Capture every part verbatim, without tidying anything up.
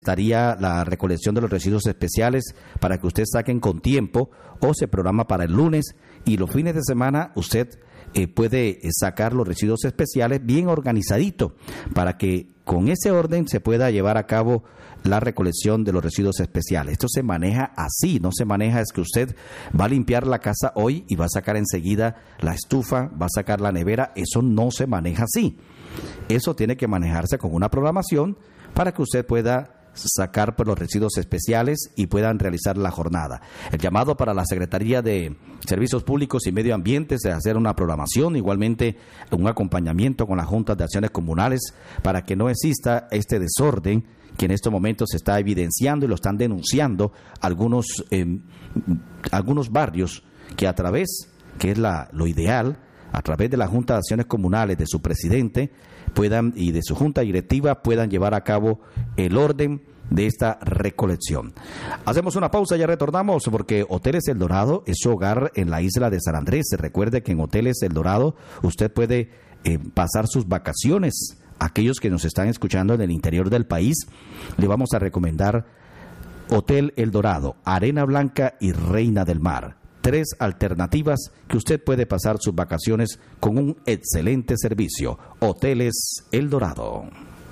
estaría la recolección de los residuos especiales para que usted saquen con tiempo, o se programa para el lunes, y los fines de semana usted eh, puede sacar los residuos especiales bien organizadito para que con ese orden se pueda llevar a cabo la recolección de los residuos especiales. Esto se maneja así, no se maneja es que usted va a limpiar la casa hoy y va a sacar enseguida la estufa, va a sacar la nevera. Eso no se maneja así. Eso tiene que manejarse con una programación para que usted pueda sacar por los residuos especiales y puedan realizar la jornada. El llamado para la Secretaría de Servicios Públicos y Medio Ambiente es hacer una programación, igualmente un acompañamiento con las juntas de acciones comunales para que no exista este desorden que en estos momentos se está evidenciando y lo están denunciando algunos, eh, algunos barrios que a través, que es la, lo ideal, a través de la Junta de Acciones Comunales, de su presidente puedan y de su junta directiva puedan llevar a cabo el orden de esta recolección. Hacemos una pausa, ya retornamos, porque Hoteles El Dorado es su hogar en la isla de San Andrés. Se recuerde que en Hoteles El Dorado usted puede eh, pasar sus vacaciones. Aquellos que nos están escuchando en el interior del país, le vamos a recomendar Hotel El Dorado, Arena Blanca y Reina del Mar. Tres alternativas que usted puede pasar sus vacaciones con un excelente servicio. Hoteles El Dorado.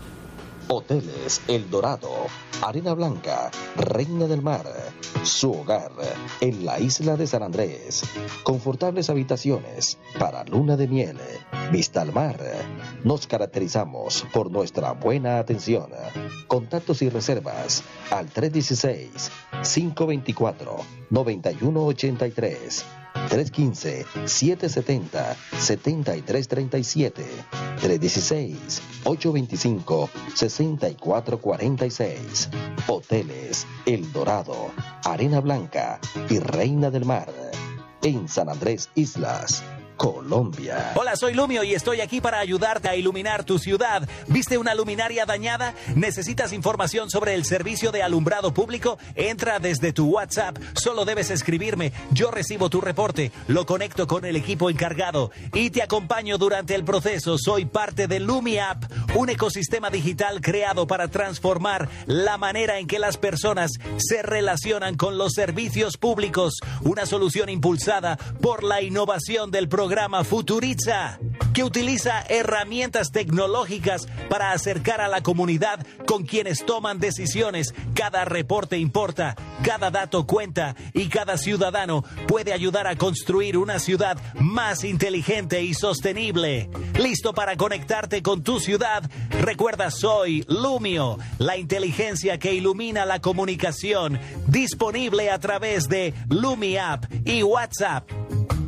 Hoteles El Dorado, Arena Blanca, Reina del Mar, su hogar en la isla de San Andrés. Confortables habitaciones para luna de miel, vista al mar. Nos caracterizamos por nuestra buena atención. Contactos y reservas al tres uno seis, cinco dos cuatro, nueve uno ocho tres. tres uno cinco, siete siete cero, siete tres tres siete, tres uno seis, ocho dos cinco, seis cuatro cuatro seis. Hoteles El Dorado, Arena Blanca y Reina del Mar, en San Andrés Islas, Colombia. Hola, soy Lumio y estoy aquí para ayudarte a iluminar tu ciudad. ¿Viste una luminaria dañada? ¿Necesitas información sobre el servicio de alumbrado público? Entra desde tu WhatsApp. Solo debes escribirme. Yo recibo tu reporte, lo conecto con el equipo encargado y te acompaño durante el proceso. Soy parte de LumiApp, un ecosistema digital creado para transformar la manera en que las personas se relacionan con los servicios públicos. Una solución impulsada por la innovación del programa Programa Futuriza, que utiliza herramientas tecnológicas para acercar a la comunidad con quienes toman decisiones. Cada reporte importa, cada dato cuenta y cada ciudadano puede ayudar a construir una ciudad más inteligente y sostenible. ¿Listo para conectarte con tu ciudad? Recuerda, soy Lumio, la inteligencia que ilumina la comunicación, disponible a través de LumiApp y WhatsApp.